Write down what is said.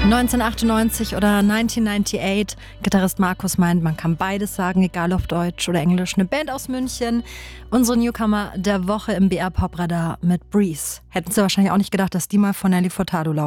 1998 oder 1998. Gitarrist Markus meint, man kann beides sagen, egal auf Deutsch oder Englisch. Eine Band aus München. Unsere Newcomer der Woche im BR Pop Radar mit Breeze. Hätten Sie wahrscheinlich auch nicht gedacht, dass die mal von Nelly Furtado laufen.